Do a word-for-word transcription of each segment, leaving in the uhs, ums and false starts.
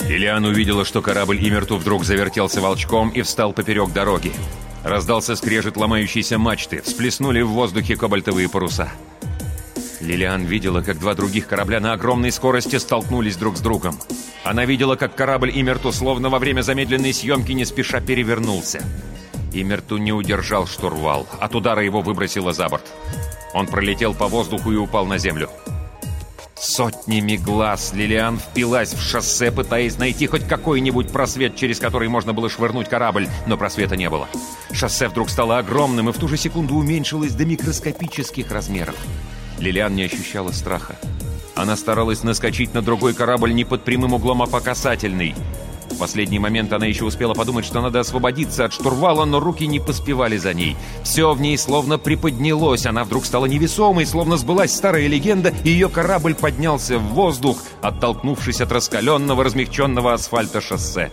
Лилиан увидела, что корабль Имерту вдруг завертелся волчком и встал поперек дороги. Раздался скрежет ломающейся мачты, всплеснули в воздухе кобальтовые паруса. Лилиан видела, как два других корабля на огромной скорости столкнулись друг с другом. Она видела, как корабль Имерту, словно во время замедленной съемки, не спеша перевернулся. Имерту не удержал штурвал. От удара его выбросило за борт. Он пролетел по воздуху и упал на землю. Сотнями глаз Лилиан впилась в шоссе, пытаясь найти хоть какой-нибудь просвет, через который можно было швырнуть корабль, но просвета не было. Шоссе вдруг стало огромным и в ту же секунду уменьшилось до микроскопических размеров. Лилиан не ощущала страха. Она старалась наскочить на другой корабль не под прямым углом, а по касательной. В последний момент она еще успела подумать, что надо освободиться от штурвала, но руки не поспевали за ней. Все в ней словно приподнялось, она вдруг стала невесомой, словно сбылась старая легенда, и ее корабль поднялся в воздух, оттолкнувшись от раскаленного, размягченного асфальта шоссе.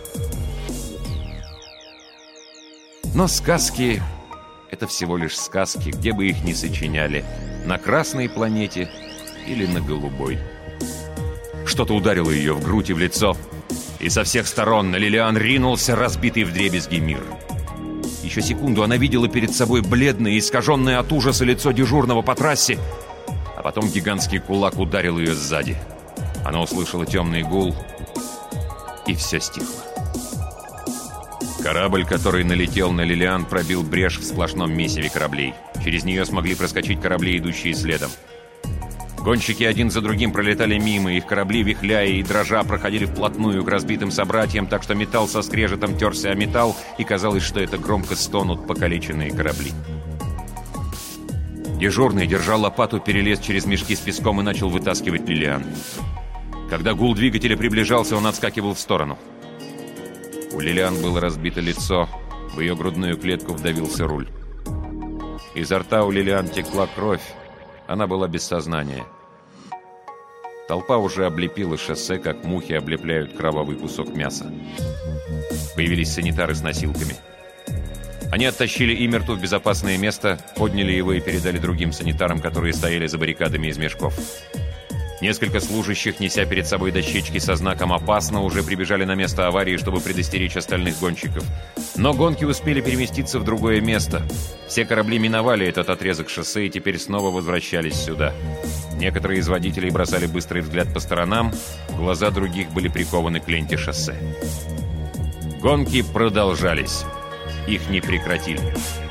Но сказки — это всего лишь сказки, где бы их ни сочиняли, на красной планете или на голубой. Что-то ударило ее в грудь и в лицо, и со всех сторон на Лилиан ринулся разбитый вдребезги мир. Еще секунду она видела перед собой бледное, искаженное от ужаса лицо дежурного по трассе, а потом гигантский кулак ударил ее сзади. Она услышала темный гул, и все стихло. Корабль, который налетел на Лилиан, пробил брешь в сплошном месиве кораблей. Через нее смогли проскочить корабли, идущие следом. Гонщики один за другим пролетали мимо, их корабли, вихляя и дрожа, проходили вплотную к разбитым собратьям, так что металл со скрежетом терся о металл, и казалось, что это громко стонут покалеченные корабли. Дежурный, держа лопату, перелез через мешки с песком и начал вытаскивать Лилиан. Когда гул двигателя приближался, он отскакивал в сторону. У Лилиан было разбито лицо, в ее грудную клетку вдавился руль. Изо рта у Лилиан текла кровь, она была без сознания. Толпа уже облепила шоссе, как мухи облепляют кровавый кусок мяса. Появились санитары с носилками. Они оттащили Имерту в безопасное место, подняли его и передали другим санитарам, которые стояли за баррикадами из мешков. Несколько служащих, неся перед собой дощечки со знаком «Опасно», уже прибежали на место аварии, чтобы предостеречь остальных гонщиков. Но гонки успели переместиться в другое место. Все корабли миновали этот отрезок шоссе и теперь снова возвращались сюда. Некоторые из водителей бросали быстрый взгляд по сторонам, глаза других были прикованы к ленте шоссе. Гонки продолжались. Их не прекратили.